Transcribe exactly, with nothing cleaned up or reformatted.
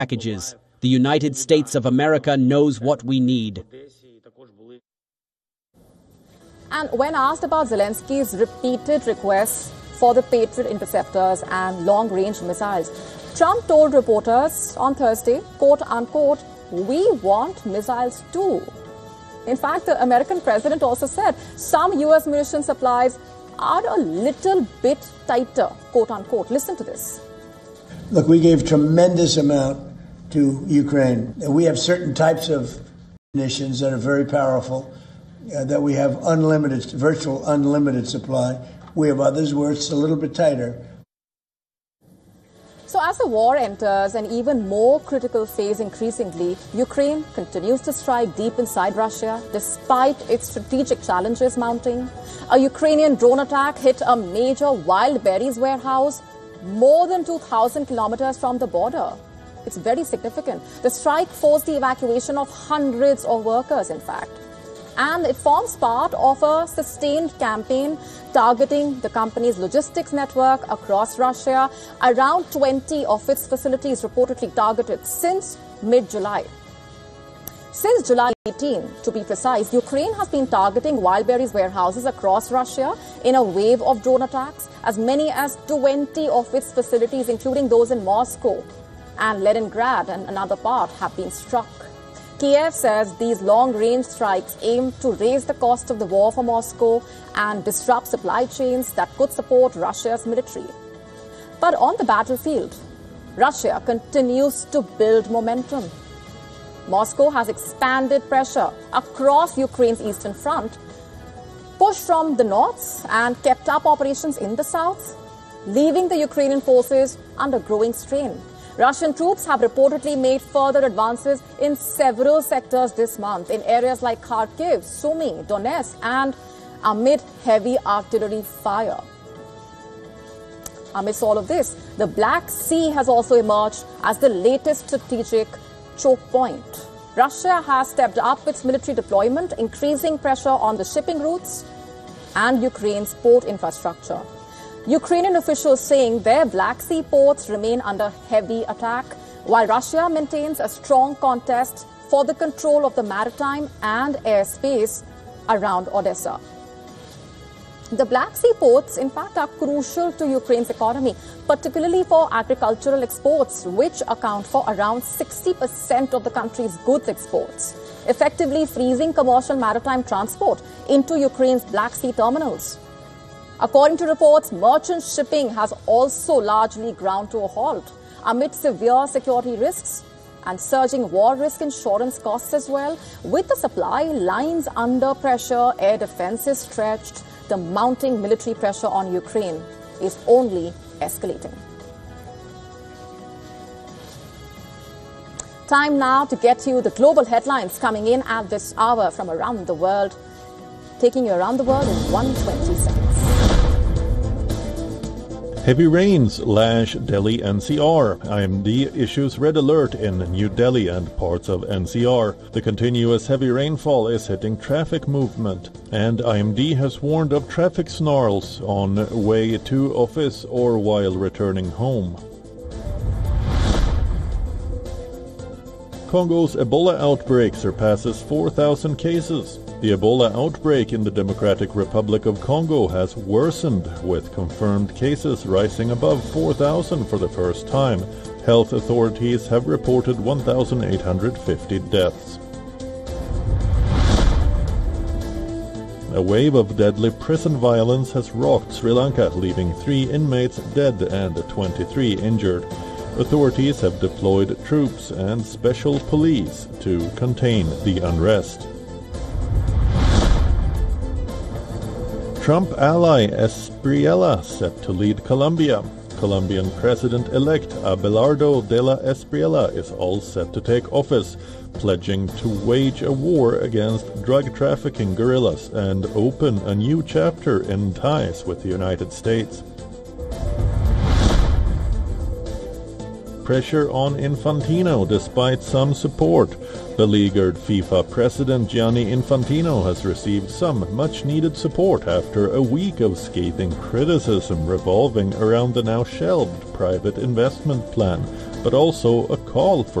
packages. The United States of America knows what we need. And when asked about Zelensky's repeated requests for the Patriot interceptors and long-range missiles, Trump told reporters on Thursday, quote unquote, "We want missiles too." In fact, the American president also said some U S munition supplies are a little bit tighter, quote unquote. Listen to this. Look, we gave tremendous amount to Ukraine. We have certain types of munitions that are very powerful, uh, that we have unlimited, virtual unlimited supply. We have others where it's a little bit tighter. So as the war enters an even more critical phase increasingly, Ukraine continues to strike deep inside Russia despite its strategic challenges mounting. A Ukrainian drone attack hit a major wild berries warehouse more than two thousand kilometers from the border. It's very significant. The strike forced the evacuation of hundreds of workers, in fact. And it forms part of a sustained campaign targeting the company's logistics network across Russia. Around twenty of its facilities reportedly targeted since mid-July. Since July eighteenth, to be precise, Ukraine has been targeting wild berries warehouses across Russia in a wave of drone attacks. As many as twenty of its facilities, including those in Moscow and Leningrad and another part, have been struck. Kiev says these long-range strikes aim to raise the cost of the war for Moscow and disrupt supply chains that could support Russia's military. But on the battlefield, Russia continues to build momentum. Moscow has expanded pressure across Ukraine's eastern front, pushed from the north and kept up operations in the south, leaving the Ukrainian forces under growing strain. Russian troops have reportedly made further advances in several sectors this month, in areas like Kharkiv, Sumy, Donetsk, and amid heavy artillery fire. Amidst all of this, the Black Sea has also emerged as the latest strategic choke point. Russia has stepped up its military deployment, increasing pressure on the shipping routes and Ukraine's port infrastructure. Ukrainian officials saying their Black Sea ports remain under heavy attack, while Russia maintains a strong contest for the control of the maritime and airspace around Odessa. The Black Sea ports, in fact, are crucial to Ukraine's economy, particularly for agricultural exports, which account for around sixty percent of the country's goods exports, effectively freezing commercial maritime transport into Ukraine's Black Sea terminals. According to reports, merchant shipping has also largely ground to a halt amid severe security risks and surging war risk insurance costs as well. With the supply lines under pressure, air defense is stretched, the mounting military pressure on Ukraine is only escalating. Time now to get you the global headlines coming in at this hour from around the world, taking you around the world in one hundred twenty seconds. Heavy rains lash Delhi N C R. I M D issues red alert in New Delhi and parts of N C R. The continuous heavy rainfall is hitting traffic movement, and I M D has warned of traffic snarls on way to office or while returning home. Congo's Ebola outbreak surpasses four thousand cases. The Ebola outbreak in the Democratic Republic of Congo has worsened, with confirmed cases rising above four thousand for the first time. Health authorities have reported one thousand eight hundred fifty deaths. A wave of deadly prison violence has rocked Sri Lanka, leaving three inmates dead and twenty-three injured. Authorities have deployed troops and special police to contain the unrest. Trump ally Espriella set to lead Colombia. Colombian President-elect Abelardo de la Espriella is all set to take office, pledging to wage a war against drug trafficking guerrillas and open a new chapter in ties with the United States. Pressure on Infantino despite some support. Beleaguered FIFA president Gianni Infantino has received some much-needed support after a week of scathing criticism revolving around the now shelved private investment plan but also a call for